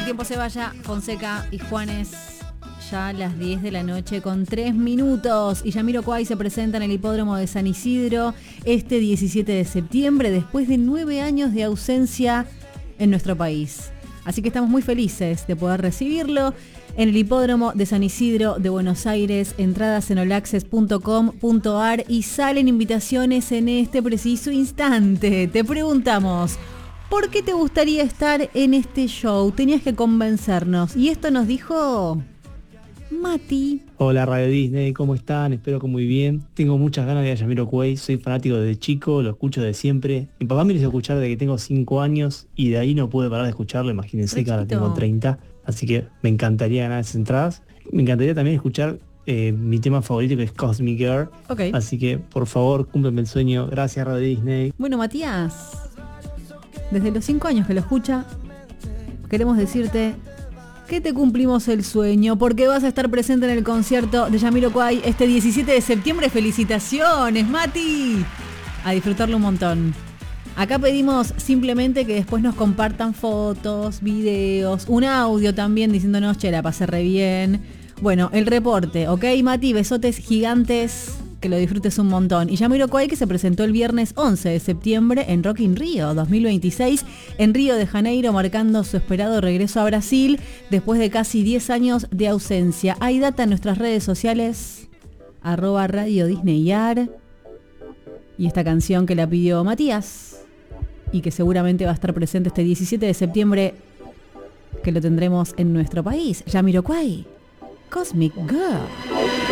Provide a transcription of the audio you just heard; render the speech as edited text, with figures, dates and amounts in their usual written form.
tiempo se vaya. Fonseca y Juanes, ya a las 10 de la noche con 3 minutos. Y Jamiroquai se presenta en el hipódromo de San Isidro este 17 de septiembre, después de 9 años de ausencia en nuestro país. Así que estamos muy felices de poder recibirlo en el hipódromo de San Isidro de Buenos Aires. Entradas en olaccess.com.ar y salen invitaciones en este preciso instante. Te preguntamos, ¿por qué te gustaría estar en este show? Tenías que convencernos. Y esto nos dijo Mati. Hola Radio Disney, ¿cómo están? Espero que muy bien. Tengo muchas ganas de ir a Jamiroquai, soy fanático desde chico, lo escucho de siempre. Mi papá me hizo escuchar desde que tengo 5 años y de ahí no pude parar de escucharlo, imagínense que ahora tengo 30. Así que me encantaría ganar esas entradas. Me encantaría también escuchar mi tema favorito, que es Cosmic Girl. Okay. Así que, por favor, cúmplenme el sueño. Gracias Radio Disney. Bueno, Matías, desde los 5 años que lo escucha, queremos decirte que te cumplimos el sueño, porque vas a estar presente en el concierto de Jamiroquai este 17 de septiembre. ¡Felicitaciones, Mati! A disfrutarlo un montón. Acá pedimos simplemente que después nos compartan fotos, videos, un audio también diciéndonos, che, la pasé re bien. Bueno, el reporte, ¿ok, Mati? Besotes gigantes, que lo disfrutes un montón. Y Jamiroquai, que se presentó el viernes 11 de septiembre en Rock in Rio 2026 en Río de Janeiro, marcando su esperado regreso a Brasil después de casi 10 años de ausencia. Hay data en nuestras redes sociales, @Radio Disneyar, y esta canción que la pidió Matías y que seguramente va a estar presente este 17 de septiembre, que lo tendremos en nuestro país. Jamiroquai, Cosmic Girl.